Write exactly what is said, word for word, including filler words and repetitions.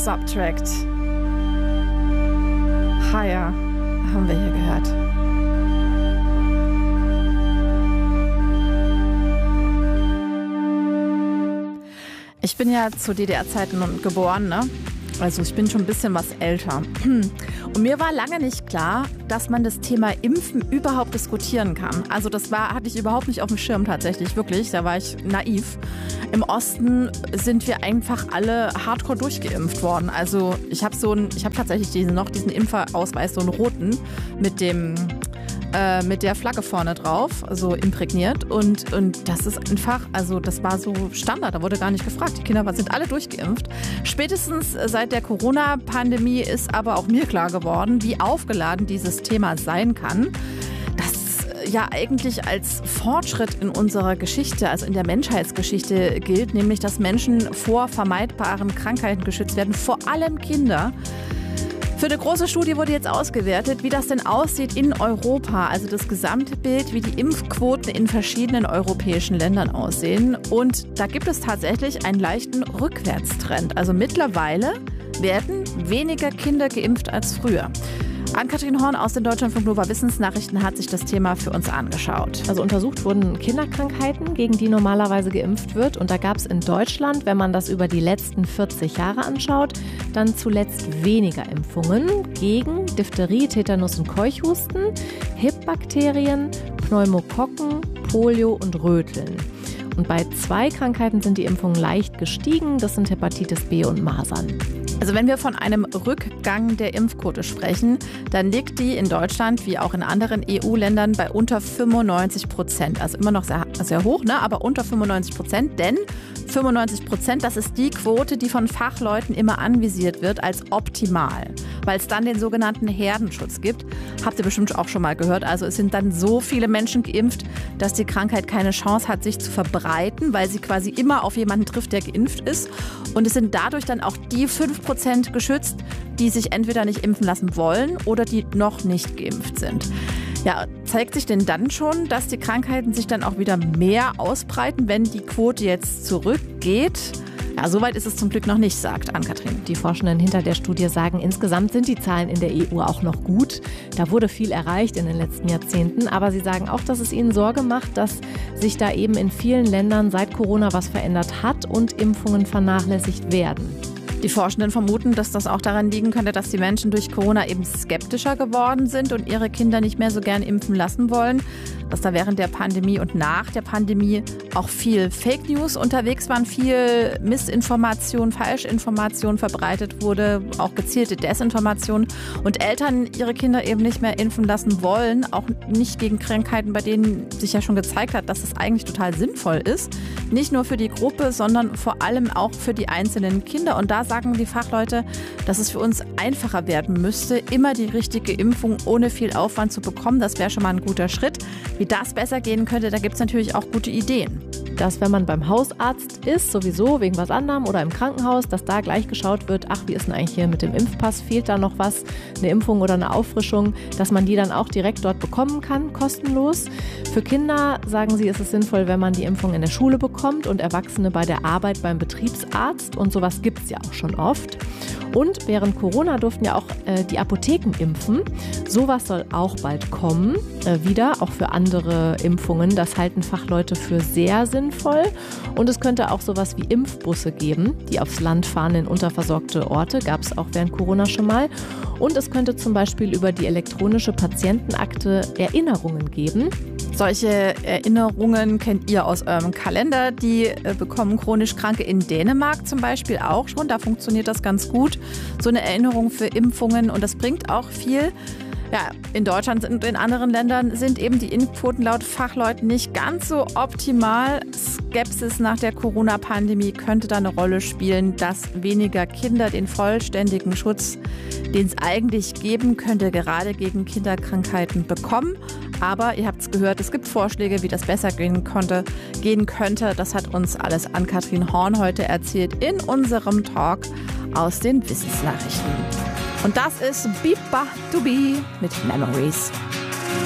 Subtract. Higher haben wir hier gehört. Ich bin ja zu D D R-Zeiten geboren, ne? Also ich bin schon ein bisschen was älter. Und mir war lange nicht klar, dass man das Thema Impfen überhaupt diskutieren kann. Also das war, hatte ich überhaupt nicht auf dem Schirm tatsächlich, wirklich. Da war ich naiv. Im Osten sind wir einfach alle hardcore durchgeimpft worden. Also ich habe so einen, ich habe tatsächlich diesen, noch diesen Impfausweis, so einen roten, mit dem äh, mit der Flagge vorne drauf, so imprägniert. Und, und das ist einfach, also das war so Standard, da wurde gar nicht gefragt. Die Kinder sind alle durchgeimpft. Spätestens seit der Corona-Pandemie ist aber auch mir klar geworden, wie aufgeladen dieses Thema sein kann. Das ja eigentlich als Fortschritt in unserer Geschichte, also in der Menschheitsgeschichte gilt, nämlich dass Menschen vor vermeidbaren Krankheiten geschützt werden, vor allem Kinder. Für eine große Studie wurde jetzt ausgewertet, wie das denn aussieht in Europa, also das gesamte Bild, wie die Impfquoten in verschiedenen europäischen Ländern aussehen. Und da gibt es tatsächlich einen leichten Rückwärtstrend. Also mittlerweile werden weniger Kinder geimpft als früher. Ann-Kathrin Horn aus den Deutschlandfunk Nova Wissensnachrichten hat sich das Thema für uns angeschaut. Also untersucht wurden Kinderkrankheiten, gegen die normalerweise geimpft wird. Und da gab es in Deutschland, wenn man das über die letzten vierzig Jahre anschaut, dann zuletzt weniger Impfungen gegen Diphtherie, Tetanus und Keuchhusten, Hib-Bakterien, Pneumokokken, Polio und Röteln. Und bei zwei Krankheiten sind die Impfungen leicht gestiegen. Das sind Hepatitis B und Masern. Also wenn wir von einem Rückgang der Impfquote sprechen, dann liegt die in Deutschland wie auch in anderen E U-Ländern bei unter fünfundneunzig Prozent. Also immer noch sehr, sehr hoch, ne? Aber unter fünfundneunzig Prozent, denn fünfundneunzig Prozent, das ist die Quote, die von Fachleuten immer anvisiert wird als optimal, weil es dann den sogenannten Herdenschutz gibt. Habt ihr bestimmt auch schon mal gehört. Also es sind dann so viele Menschen geimpft, dass die Krankheit keine Chance hat, sich zu verbreiten, weil sie quasi immer auf jemanden trifft, der geimpft ist. Und es sind dadurch dann auch die fünf Prozent geschützt, die sich entweder nicht impfen lassen wollen oder die noch nicht geimpft sind. Ja, zeigt sich denn dann schon, dass die Krankheiten sich dann auch wieder mehr ausbreiten, wenn die Quote jetzt zurückgeht? Ja, soweit ist es zum Glück noch nicht, sagt Ann-Kathrin. Die Forschenden hinter der Studie sagen, insgesamt sind die Zahlen in der E U auch noch gut. Da wurde viel erreicht in den letzten Jahrzehnten. Aber sie sagen auch, dass es ihnen Sorge macht, dass sich da eben in vielen Ländern seit Corona was verändert hat und Impfungen vernachlässigt werden. Die Forschenden vermuten, dass das auch daran liegen könnte, dass die Menschen durch Corona eben skeptischer geworden sind und ihre Kinder nicht mehr so gern impfen lassen wollen. Dass da während der Pandemie und nach der Pandemie auch viel Fake News unterwegs waren, viel Missinformation, Falschinformation verbreitet wurde, auch gezielte Desinformation und Eltern ihre Kinder eben nicht mehr impfen lassen wollen, auch nicht gegen Krankheiten, bei denen sich ja schon gezeigt hat, dass es eigentlich total sinnvoll ist. Nicht nur für die Gruppe, sondern vor allem auch für die einzelnen Kinder. Und da sagen die Fachleute, dass es für uns einfacher werden müsste, immer die richtige Impfung ohne viel Aufwand zu bekommen. Das wäre schon mal ein guter Schritt. Wie das besser gehen könnte, da gibt es natürlich auch gute Ideen. Dass, wenn man beim Hausarzt ist, sowieso wegen was anderem oder im Krankenhaus, dass da gleich geschaut wird, ach, wie ist denn eigentlich hier mit dem Impfpass, fehlt da noch was, eine Impfung oder eine Auffrischung, dass man die dann auch direkt dort bekommen kann, kostenlos. Für Kinder, sagen sie, ist es sinnvoll, wenn man die Impfung in der Schule bekommt und Erwachsene bei der Arbeit beim Betriebsarzt und sowas gibt es ja auch schon oft. Und während Corona durften ja auch äh, die Apotheken impfen. Sowas soll auch bald kommen, äh, wieder, auch für andere Impfungen. Das halten Fachleute für sehr sinnvoll. Und es könnte auch sowas wie Impfbusse geben, die aufs Land fahren in unterversorgte Orte. Gab es auch während Corona schon mal. Und es könnte zum Beispiel über die elektronische Patientenakte Erinnerungen geben. Solche Erinnerungen kennt ihr aus eurem Kalender. Die äh, bekommen chronisch Kranke in Dänemark zum Beispiel auch schon. Da funktioniert das ganz gut. So eine Erinnerung für Impfungen und das bringt auch viel. Ja, in Deutschland und in anderen Ländern sind eben die Impfquoten laut Fachleuten nicht ganz so optimal. Skepsis nach der Corona-Pandemie könnte da eine Rolle spielen, dass weniger Kinder den vollständigen Schutz, den es eigentlich geben könnte, gerade gegen Kinderkrankheiten bekommen. Aber ihr habt es gehört, es gibt Vorschläge, wie das besser gehen konnte, gehen könnte. Das hat uns alles Ann-Kathrin Horn heute erzählt in unserem Talk aus den Wissensnachrichten. Und das ist Biba Dubi mit Memories.